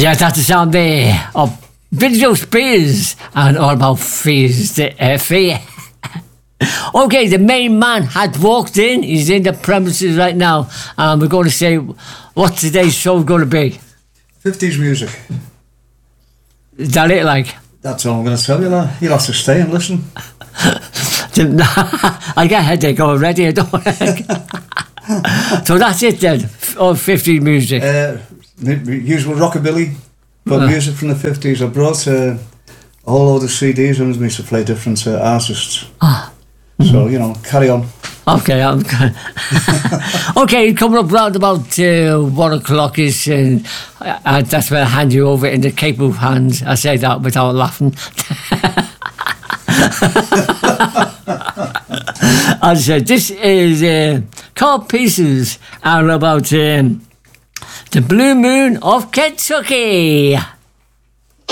Yeah, that's the sound there of Video Spears and All About Fears. Fear. Okay, the main man had walked in. He's in the premises right now. And we're going to say, what's today's show going to be? 50s music. Is that it, like? That's all I'm going to tell you now. You'll have to stay and listen. I get a headache already, I don't So that's it then, all 50s music. Usual rockabilly, but music from the 50s. I brought a whole load of CDs with me to play different artists. So, carry on. Okay, I'm good. Okay, coming up round about 1 o'clock is, that's where I hand you over in the capable hands. I say that without laughing. As I said, this is Car Pieces and about the Blue Moon of Kentucky.